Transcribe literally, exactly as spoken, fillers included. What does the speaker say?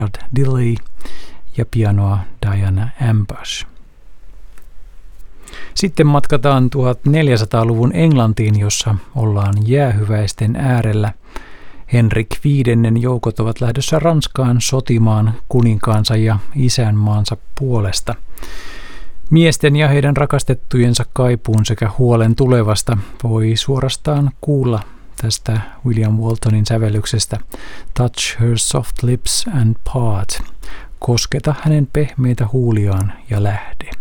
Dilley ja pianoa Diana Ambush. Sitten matkataan tuhatneljäsataaluvun Englantiin, jossa ollaan jäähyväisten äärellä. Henrik viidennen joukot ovat lähdössä Ranskaan sotimaan kuninkaansa ja isänmaansa puolesta. Miesten ja heidän rakastettujensa kaipuun sekä huolen tulevasta voi suorastaan kuulla tästä William Waltonin sävellyksestä Touch her soft lips and part. Kosketa hänen pehmeitä huuliaan ja lähde.